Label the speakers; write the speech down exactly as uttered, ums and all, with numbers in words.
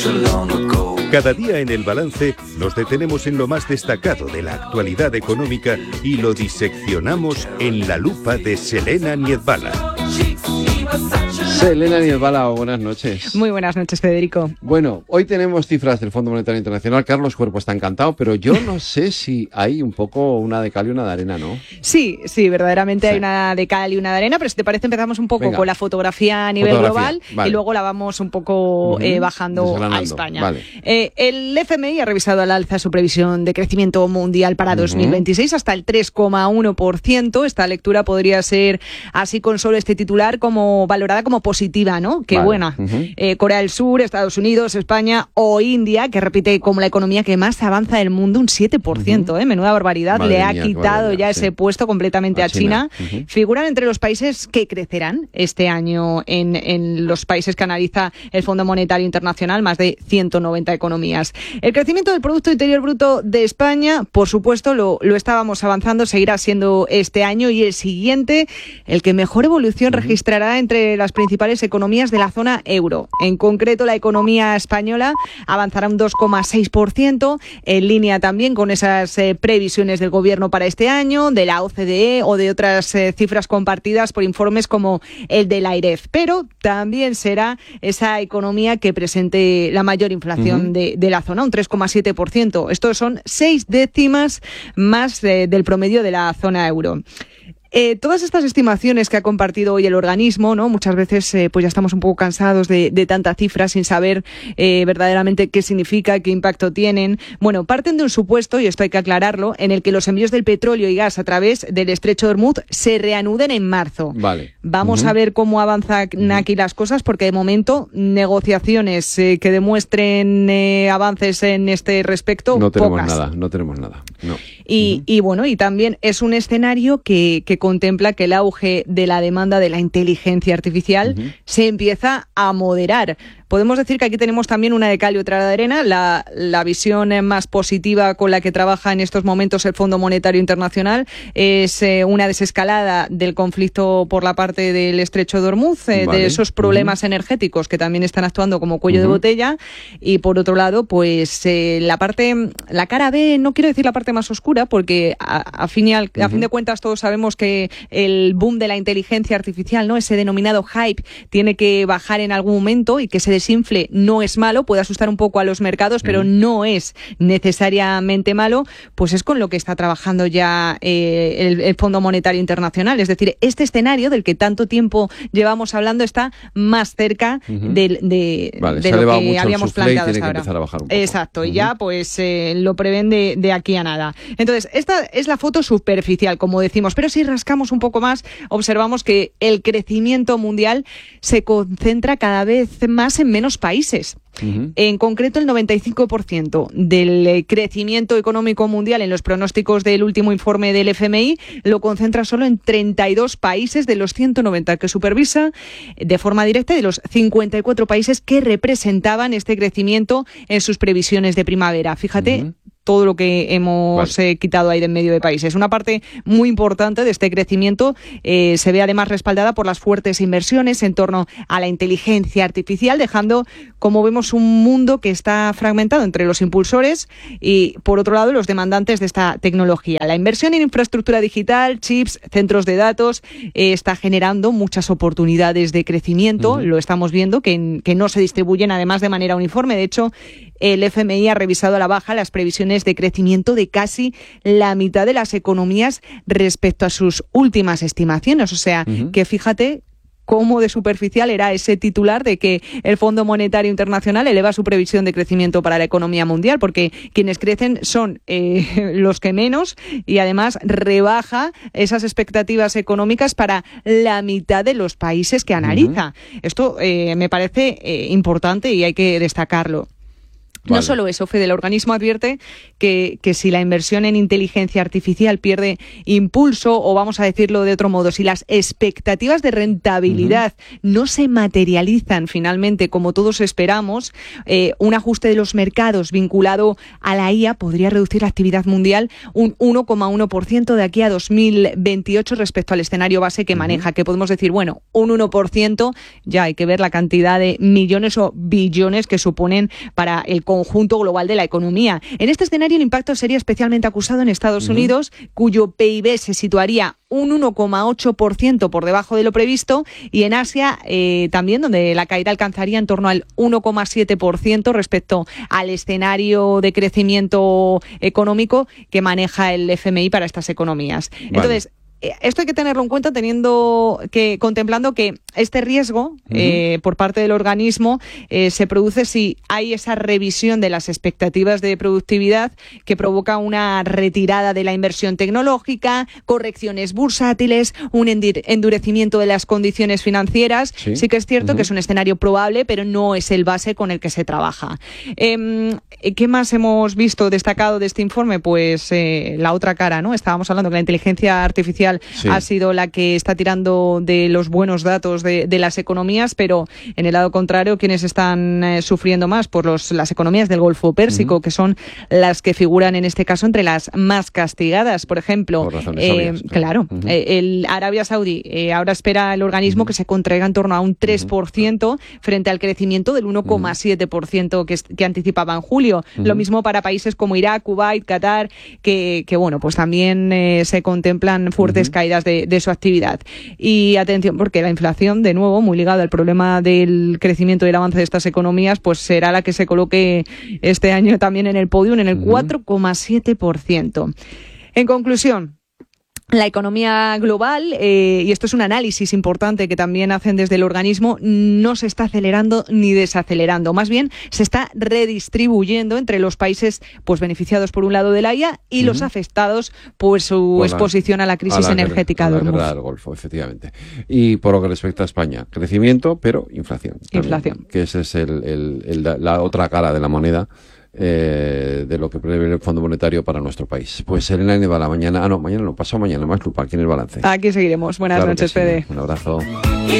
Speaker 1: Cada día en El Balance nos detenemos en lo más destacado de la actualidad económica y lo diseccionamos en la lupa de Selena Niezbala.
Speaker 2: Selena Niezbala, buenas noches.
Speaker 3: Muy buenas noches, Federico.
Speaker 2: Bueno, hoy tenemos cifras del Fondo Monetario Internacional. Carlos Cuerpo está encantado, pero yo no sé si hay un poco una de cal y una de arena, ¿no?
Speaker 3: Sí, sí, verdaderamente
Speaker 2: Sí.
Speaker 3: hay una de cal y una de arena, pero si te parece empezamos un poco
Speaker 2: Venga.
Speaker 3: con la fotografía a nivel
Speaker 2: Fotografía,
Speaker 3: global,
Speaker 2: vale.
Speaker 3: y luego la vamos un poco
Speaker 2: Ujú,
Speaker 3: eh, bajando
Speaker 2: desgranando,
Speaker 3: a España.
Speaker 2: vale.
Speaker 3: Eh, el F M I ha revisado al alza su previsión de crecimiento mundial para
Speaker 2: Ujú.
Speaker 3: dos mil veintiséis hasta el tres coma uno por ciento. Esta lectura podría ser, así con solo este titular, como valorada como positiva, ¿no? Qué
Speaker 2: Vale.
Speaker 3: buena.
Speaker 2: Ujú.
Speaker 3: Eh, Corea del Sur, Estados Unidos, España o India, que repite como la economía que más avanza del mundo, un siete por ciento, ¿eh? Menuda barbaridad.
Speaker 2: Madre
Speaker 3: Le ha
Speaker 2: mía, qué
Speaker 3: quitado
Speaker 2: barbaridad,
Speaker 3: ya
Speaker 2: sí.
Speaker 3: ese puesto completamente
Speaker 2: A
Speaker 3: a China.
Speaker 2: China. Ujú.
Speaker 3: Figuran entre los países que crecerán este año en, en los países que analiza el Fondo Monetario Internacional, más de ciento noventa economías. El crecimiento del Producto Interior Bruto de España, por supuesto, lo, lo estábamos avanzando, seguirá siendo este año y el siguiente el que mejor evolución
Speaker 2: Ujú.
Speaker 3: registrará entre las principales economías de la zona euro. En concreto, la economía española avanzará un dos coma seis por ciento, en línea también con esas eh, previsiones del Gobierno para este año, de la O C D E o de otras eh, cifras compartidas por informes como el de la AIREF. Pero también será esa economía que presente la mayor inflación
Speaker 2: Ujú.
Speaker 3: de, de la zona, un tres coma siete por ciento. Estos son seis décimas más eh, del promedio de la zona euro. Eh, todas estas estimaciones que ha compartido hoy el organismo, ¿no? Muchas veces eh, pues ya estamos un poco cansados de, de tanta cifra sin saber eh, verdaderamente qué significa, qué impacto tienen. Bueno, parten de un supuesto, y esto hay que aclararlo, en el que los envíos del petróleo y gas a través del Estrecho de Hormuz se reanuden en marzo.
Speaker 2: Vale.
Speaker 3: Vamos
Speaker 2: Ujú.
Speaker 3: a ver cómo avanzan aquí las cosas, porque de momento negociaciones eh, que demuestren eh, avances en este respecto,
Speaker 2: No tenemos
Speaker 3: pocas.
Speaker 2: nada, no tenemos nada. No.
Speaker 3: Y,
Speaker 2: Ujú.
Speaker 3: y bueno, y también es un escenario que, que contempla que el auge de la demanda de la inteligencia artificial
Speaker 2: Ujú.
Speaker 3: se empieza a moderar. Podemos decir que aquí tenemos también una de cal y otra de arena. La, la visión eh, más positiva con la que trabaja en estos momentos el Fondo Monetario Internacional es eh, una desescalada del conflicto por la parte del Estrecho de Hormuz, eh,
Speaker 2: Vale.
Speaker 3: de esos problemas energéticos que también están actuando como cuello de
Speaker 2: Ujú.
Speaker 3: botella. Y por otro lado, pues eh, la parte, la cara B, no quiero decir la parte más oscura, porque a, a, fin, y al, a
Speaker 2: Ujú.
Speaker 3: fin de cuentas todos sabemos que el boom de la inteligencia artificial, ¿no? Ese denominado hype, tiene que bajar en algún momento, y que se desinfle no es malo, puede asustar un poco a los mercados, pero
Speaker 2: Mm.
Speaker 3: no es necesariamente malo. Pues es con lo que está trabajando ya eh, el, el Fondo Monetario Internacional. Es decir, este escenario del que tanto tiempo llevamos hablando está más cerca
Speaker 2: Ujú.
Speaker 3: de, de,
Speaker 2: Vale,
Speaker 3: de
Speaker 2: se ha
Speaker 3: lo
Speaker 2: elevado
Speaker 3: que
Speaker 2: mucho el
Speaker 3: habíamos
Speaker 2: suflé y
Speaker 3: planteado
Speaker 2: tiene
Speaker 3: hasta
Speaker 2: que
Speaker 3: ahora.
Speaker 2: empezar a bajar un poco.
Speaker 3: Exacto, y
Speaker 2: Ujú.
Speaker 3: ya pues eh, lo prevén de, de aquí a nada. Entonces, esta es la foto superficial, como decimos, pero si rascamos un poco más, observamos que el crecimiento mundial se concentra cada vez más en menos países.
Speaker 2: Ujú.
Speaker 3: En concreto, el noventa y cinco por ciento del eh, crecimiento económico mundial en los pronósticos del último informe del F M I lo concentra solo en treinta y dos países de los ciento noventa que supervisa de forma directa, y de los cincuenta y cuatro países que representaban este crecimiento en sus previsiones de primavera. Fíjate.
Speaker 2: Ujú.
Speaker 3: Todo lo que hemos
Speaker 2: Vale.
Speaker 3: eh, quitado ahí de en medio de países. Una parte muy importante de este crecimiento eh, se ve además respaldada por las fuertes inversiones en torno a la inteligencia artificial, dejando, como vemos, un mundo que está fragmentado entre los impulsores y, por otro lado, los demandantes de esta tecnología. La inversión en infraestructura digital, chips, centros de datos, eh, está generando muchas oportunidades de crecimiento.
Speaker 2: Ujú.
Speaker 3: Lo estamos viendo, que, que no se distribuyen además de manera uniforme. De hecho, el F M I ha revisado a la baja las previsiones de crecimiento de casi la mitad de las economías respecto a sus últimas estimaciones. O sea,
Speaker 2: Ujú.
Speaker 3: que fíjate cómo de superficial era ese titular de que el Fondo Monetario Internacional eleva su previsión de crecimiento para la economía mundial, porque quienes crecen son eh, los que menos, y además rebaja esas expectativas económicas para la mitad de los países que analiza. Uh-huh. Esto eh, me parece eh, importante y hay que destacarlo. No
Speaker 2: Vale.
Speaker 3: solo eso, Fede, el organismo advierte que, que si la inversión en inteligencia artificial pierde impulso, o vamos a decirlo de otro modo, si las expectativas de rentabilidad uh-huh. no se materializan finalmente como todos esperamos, eh, un ajuste de los mercados vinculado a la I A podría reducir la actividad mundial un uno coma uno por ciento de aquí a dos mil veintiocho respecto al escenario base que uh-huh. maneja, que podemos decir, bueno, un uno por ciento, ya hay que ver la cantidad de millones o billones que suponen para el conjunto global de la economía. En este escenario el impacto sería especialmente acusado en Estados uh-huh. Unidos, cuyo P I B se situaría un uno coma ocho por ciento por debajo de lo previsto, y en Asia eh, también, donde la caída alcanzaría en torno al uno coma siete por ciento respecto al escenario de crecimiento económico que maneja el F M I para estas economías. Vale. Entonces, esto hay que tenerlo en cuenta teniendo que contemplando que este riesgo uh-huh. eh, por parte del organismo eh, se produce si hay esa revisión de las expectativas de productividad que provoca una retirada de la inversión tecnológica, correcciones bursátiles, un endurecimiento de las condiciones financieras. Sí, sí que es cierto uh-huh. que es un escenario probable, pero no es el base con el que se trabaja. Eh, ¿Qué más hemos visto destacado de este informe? Pues eh, la otra cara, ¿no? Estábamos hablando que la inteligencia artificial Sí. ha sido la que está tirando de los buenos datos de, de las economías, pero en el lado contrario, ¿quiénes están eh, sufriendo más? Pues los, las economías del Golfo Pérsico, uh-huh. que son las que figuran en este caso entre las más castigadas. Por ejemplo,
Speaker 2: Por razones
Speaker 3: eh,
Speaker 2: obvias,
Speaker 3: claro,
Speaker 2: uh-huh.
Speaker 3: eh, el Arabia Saudí eh, ahora espera el organismo uh-huh. que se contraiga en torno a un tres por ciento uh-huh. frente al crecimiento del uno coma siete por ciento que, que anticipaba en julio. Uh-huh. Lo mismo para países como Irak, Kuwait, Qatar, que, que bueno, pues también eh, se contemplan fuertes caídas de, de su actividad. Y atención, porque la inflación, de nuevo, muy ligada al problema del crecimiento y el avance de estas economías, pues será la que se coloque este año también en el podio, en el uh-huh. cuatro coma siete por ciento. En conclusión, la economía global, eh, y esto es un análisis importante que también hacen desde el organismo, no se está acelerando ni desacelerando. Más bien, se está redistribuyendo entre los países pues beneficiados por un lado de la I A y uh-huh. los afectados por su por exposición la, a la crisis a la energética
Speaker 2: de Hormuz. Del Golfo, efectivamente. Y por lo que respecta a España, crecimiento, pero inflación. También,
Speaker 3: inflación.
Speaker 2: Que esa es el, el, el, la otra cara de la moneda. Eh, de lo que prevé el Fondo Monetario para nuestro país. Pues Elena Niebala, mañana, ah no, mañana no, pasado mañana, más lupa aquí en el balance.
Speaker 3: Aquí seguiremos. Buenas
Speaker 2: claro
Speaker 3: noches,
Speaker 2: sí.
Speaker 3: Fede.
Speaker 2: Un abrazo.